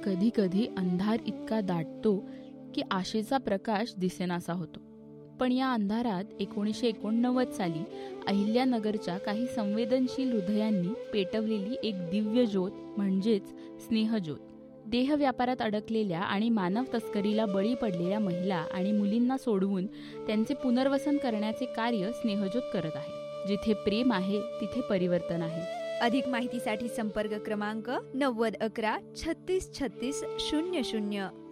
कधी कधी अंधार इतका दाटतो की आशेचा प्रकाश दिसेनासा होतो. पण या अंधारात 1989 साली अहिल्यानगरच्या काही संवेदनशील हृदयांनी पेटवलेली एक दिव्य ज्योत म्हणजेच स्नेहज्योत. देहव्यापारात अडकलेल्या आणि मानव तस्करीला बळी पडलेल्या महिला आणि मुलींना सोडवून त्यांचे पुनर्वसन करण्याचे कार्य स्नेहज्योत करत आहे. जिथे प्रेम आहे तिथे परिवर्तन आहे. अधिक माहितीसाठी संपर्क क्रमांक 90 11 36 36 00.